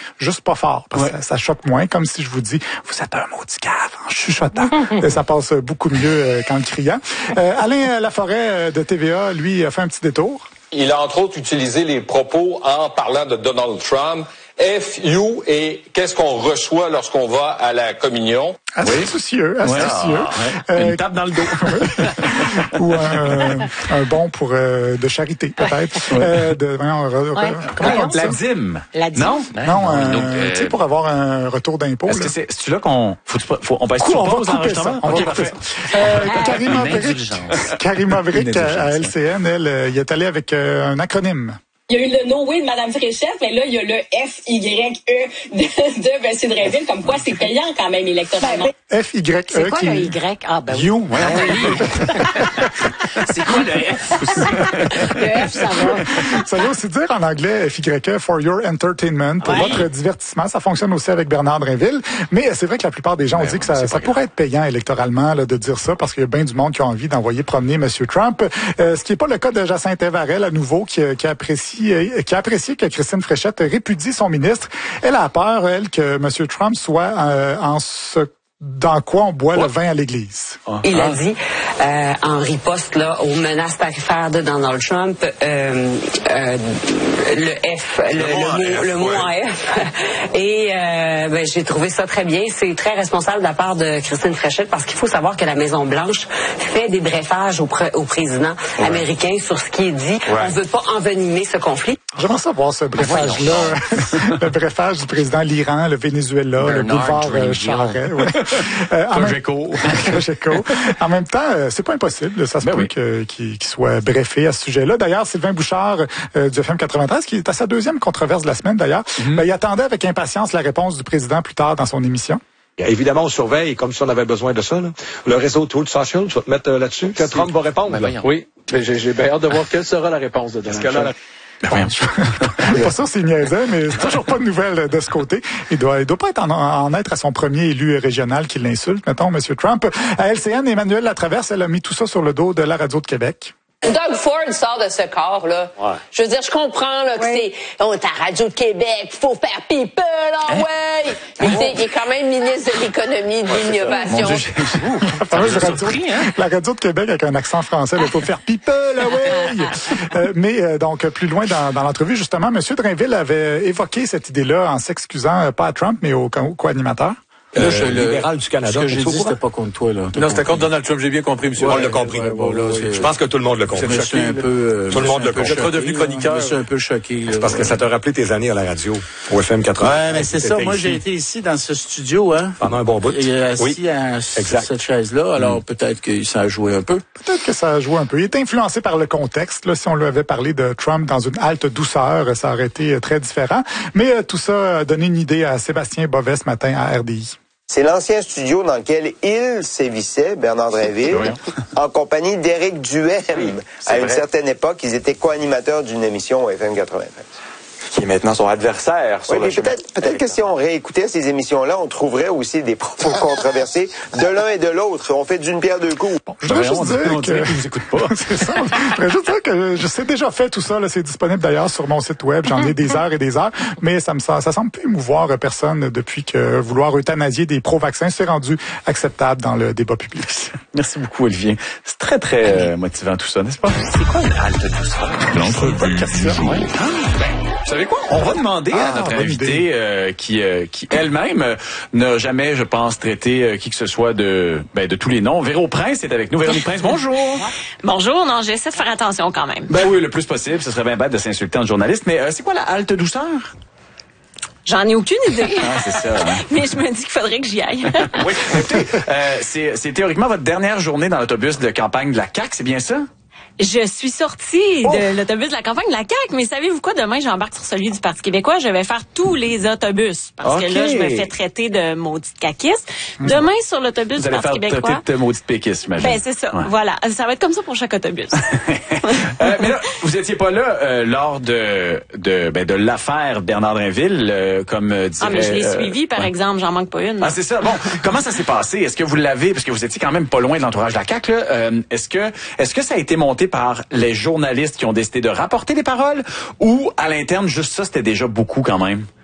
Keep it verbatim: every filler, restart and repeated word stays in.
juste pas fort, parce ouais. que ça, ça choque moins, comme si je vous dis, vous êtes un maudit cave en chuchotant. Et ça passe beaucoup mieux euh, qu'en criant. Euh, Alain Laforêt de T V A, lui, a fait un petit détour. Il a entre autres utilisé les propos en parlant de Donald Trump. F U et qu'est-ce qu'on reçoit lorsqu'on va à la communion? Astucieux, astucieux. Ouais. Euh, Une tape dans le dos. Ou un, un bon pour euh, de charité, peut-être. Ouais. Euh, de, voyons, ouais. comment on dit La ça? dîme. La dîme. Non? Non, euh, euh, tu sais, pour avoir un retour d'impôt. Est-ce là. que c'est, c'est là qu'on, faut, faut, on va Cool, on va pause couper ça. On okay, va couper ça. Euh, Karima Brick, Karima Brick à L C N, elle, euh, il est allée avec euh, un acronyme. Il y a eu le no-way de Mme Fréchette, mais là, il y a le F Y E de, de M. Drainville, comme quoi c'est payant quand même électoralement. F Y E. C'est quoi qui... le Y? Ah, ben oui. You, ouais. C'est quoi le F? Le F, ça va. Ça veut aussi dire en anglais F Y E, for your entertainment, pour ouais. votre divertissement. Ça fonctionne aussi avec Bernard Drainville. Mais c'est vrai que la plupart des gens ouais, ont dit que ça, ça pourrait être payant électoralement là, de dire ça, parce qu'il y a bien du monde qui a envie d'envoyer promener M. Trump. Euh, ce qui n'est pas le cas de Jacinthe Varel, à nouveau, qui, qui apprécie qui a apprécié que Christine Fréchette répudie son ministre. Elle a peur, elle, que M. Trump soit euh, en ce dans quoi on boit ouais. le vin à l'église. Il a dit, euh, en riposte là, aux menaces tarifaires de Donald Trump, euh, euh, le F, le, le, le, mot, F, le mot ouais. en F. Et euh, ben, j'ai trouvé ça très bien. C'est très responsable de la part de Christine Fréchette, parce qu'il faut savoir que la Maison-Blanche fait des briefages au, pr- au président ouais. américain sur ce qui est dit. Ouais. On ne veut pas envenimer ce conflit. J'aimerais savoir ce brefage-là. Le brefage du président de l'Iran, le Venezuela, Bernard, le boulevard euh, Charest. Ouais. Euh, en, même... en même temps, euh, c'est pas impossible. Ça se ben peut oui. que, qu'il, qu'il soit brefé à ce sujet-là. D'ailleurs, Sylvain Bouchard euh, du F M quatre-vingt-treize, qui est à sa deuxième controverse de la semaine d'ailleurs, mm-hmm. ben, il attendait avec impatience la réponse du président plus tard dans son émission. Évidemment, on surveille, comme si on avait besoin de ça. Là. Le réseau Truth Social, tu vas te mettre euh, là-dessus, que Trump va répondre. Ben, oui, j'ai, j'ai bien hâte de voir quelle sera la réponse de Donald Trump. Ben, je pas sûr s'il niaisait, mais c'est toujours pas de nouvelles de ce côté. Il doit, il doit pas être en, en être à son premier élu régional qui l'insulte, mettons, M. Trump. À L C N, Emmanuel Latraverse, elle a mis tout ça sur le dos de la radio de Québec. Doug Ford sort de ce corps, là. Ouais. Je veux dire, je comprends, là, que oui. c'est, on est à Radio de Québec, faut faire people, là, hein? ouais. Mais tu sais, il est quand même ministre de l'économie, de ouais, l'innovation. Dieu, la, radio, hein? la Radio de Québec avec un accent français, il faut faire people, là, ouais. euh, mais, euh, donc, plus loin dans, dans l'entrevue, justement, M. Drainville avait évoqué cette idée-là en s'excusant, euh, pas à Trump, mais au, au co-animateur. Euh, le libéral du Canada. Ce que j'ai dit, c'était pas contre toi, là. Non, c'était contre Donald Trump, j'ai bien compris, monsieur. On l'a compris. Ouais, bon, là, je pense que tout le monde l'a compris. Je suis un peu, tout le monde l'a compris. Je suis redevenu chroniqueur. Je suis un peu choqué. C'est parce que ça t'a rappelé tes années à la radio, au F M quatre-vingts. Ouais, mais c'est ça. Moi, j'ai été ici, dans ce studio, hein. Pendant un bon bout. Et assis oui. à cette chaise-là. Alors, peut-être que ça a joué un peu. Peut-être que ça a joué un peu. Il est influencé par le contexte, là. Si on lui avait parlé de Trump dans une halte douceur, ça aurait été très différent. Mais tout ça a donné une idée à Sébastien Bovet ce matin à R D I. C'est l'ancien studio dans lequel il sévissait, Bernard Drainville, en compagnie d'Éric Duhem. Oui, à une vrai. certaine époque, ils étaient co-animateurs d'une émission au F M quatre-vingt-treize. Qui est maintenant son adversaire. Oui, mais peut-être, peut-être que si on réécoutait ces émissions-là, on trouverait aussi des propos controversés de l'un et de l'autre. On fait d'une pierre deux coups. Bon, je voudrais juste dire que... que... vous écoute pas. C'est ça. Je voudrais juste dire que je sais déjà fait tout ça. Là, c'est disponible d'ailleurs sur mon site web. J'en ai des heures et des heures. Mais ça me ça, ça semble plus émouvoir personne depuis que vouloir euthanasier des pro-vaccins s'est rendu acceptable dans le débat public. Merci beaucoup, Olivier. C'est très, très euh, motivant tout ça, n'est-ce pas? C'est quoi une halte douceur? L'entrevue. Ouais. Ah, ben, vous savez quoi? On va demander ah, à notre invitée euh, qui, euh, qui elle-même euh, n'a jamais, je pense, traité euh, qui que ce soit de, ben, de tous les noms. Véro Prince est avec nous. Véronique Prince, bonjour. Bonjour. Non, j'essaie de faire attention quand même. Ben oui, le plus possible. Ce serait bien bête de s'insulter en journaliste. Mais euh, c'est quoi la halte douceur? J'en ai aucune idée. Ah, c'est ça. Hein? Mais je me dis qu'il faudrait que j'y aille. Oui, écoutez, euh, c'est, c'est théoriquement votre dernière journée dans l'autobus de campagne de la C A Q, c'est bien ça? Je suis sortie de oh. l'autobus de la campagne de la C A Q, mais savez-vous quoi? Demain, j'embarque sur celui du Parti québécois. Je vais faire tous les autobus. Parce okay. que là, je me fais traiter de maudite caquiste. Demain, sur l'autobus Vous du Parti québécois... Vous allez faire traiter de maudite péquiste, j'imagine. Ben, c'est ça. Ouais. Voilà. Ça va être comme ça pour chaque autobus. euh, mais là, vous étiez pas là euh, lors de de ben, de l'affaire Bernard Drainville, euh, comme euh, dirait... Ah, mais je l'ai euh, suivi, par ouais. exemple. J'en manque pas une. Ah, c'est ça. Bon, comment ça s'est passé? Est-ce que vous l'avez... Parce que vous étiez quand même pas loin de l'entourage de la C A Q, là. Euh, est-ce que est-ce que ça a été monté par les journalistes qui ont décidé de rapporter les paroles ou à l'interne, juste ça, c'était déjà beaucoup quand même?